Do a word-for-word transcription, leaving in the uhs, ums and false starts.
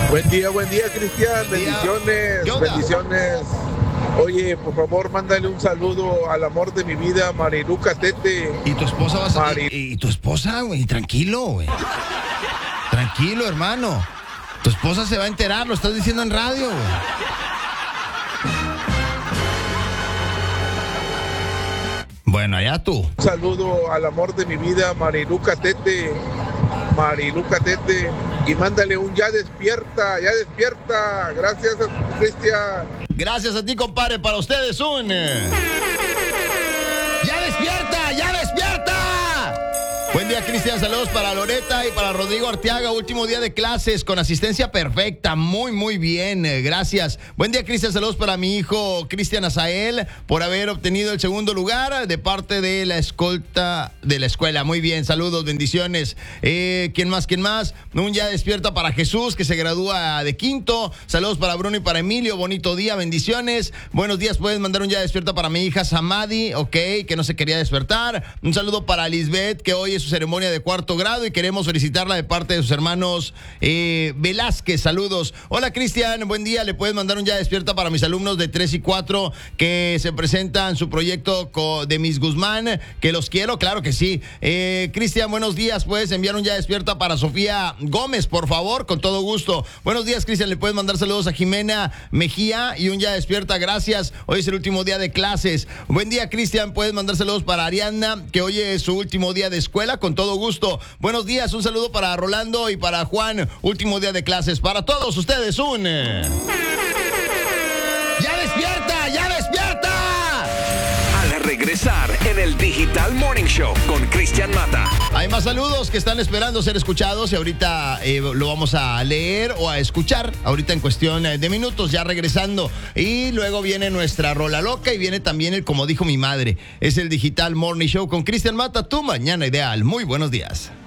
Buen día, buen día, Cristian. Buen día. Bendiciones, ¿Qué onda? bendiciones. Oye, por favor, mándale un saludo al amor de mi vida, Marilu Catete. Y tu esposa va a Mari- salir. Y, y tu esposa, güey, tranquilo, güey. Tranquilo, hermano. Tu esposa se va a enterar, lo estás diciendo en radio, güey. Bueno, allá tú. Un saludo al amor de mi vida, Marilu Catete. Marilu Catete. Y mándale un ya despierta, ya despierta. Gracias, Cristian. Gracias a ti, compadre. Para ustedes un... eh, ¡Ya despierta! ¡Ya despierta! Buen día, Cristian. Saludos para Loreta y para Rodrigo Arteaga. Último día de clases con asistencia perfecta. Muy, muy bien. Eh, Gracias. Buen día, Cristian. Saludos para mi hijo Cristian Azael por haber obtenido el segundo lugar de parte de la escolta de la escuela. Muy bien. Saludos, bendiciones. Eh, ¿Quién más? ¿Quién más? Un ya despierta para Jesús, que se gradúa de quinto. Saludos para Bruno y para Emilio. Bonito día. Bendiciones. Buenos días. Puedes mandar un ya despierta para mi hija Samadi, ok, que no se quería despertar. Un saludo para Lisbeth, que hoy es su ceremonia de cuarto grado y queremos felicitarla de parte de sus hermanos eh, Velázquez. Saludos. Hola, Cristian, buen día. Le puedes mandar un ya despierta para mis alumnos de tres y cuatro que se presentan su proyecto co- de Miss Guzmán, que los quiero, claro que sí. Eh, Cristian, buenos días. Puedes enviar un ya despierta para Sofía Gómez, por favor, con todo gusto. Buenos días, Cristian. Le puedes mandar saludos a Jimena Mejía y un ya despierta. Gracias. Hoy es el último día de clases. Buen día, Cristian. Puedes mandar saludos para Ariana, que hoy es su último día de escuela, con todo gusto. Buenos días. Un saludo para Rolando y para Juan. Último día de clases. Para todos ustedes un... eh, ¡Ya despierta! ¡Ya despierta! Al regresar en el Digital Morning Show con Cristian Mata. Hay más saludos que están esperando ser escuchados y ahorita eh, lo vamos a leer o a escuchar ahorita en cuestión eh, de minutos, ya regresando. Y luego viene nuestra rola loca y viene también el como dijo mi madre. Es el Digital Morning Show con Cristian Mata, tu mañana ideal. Muy buenos días.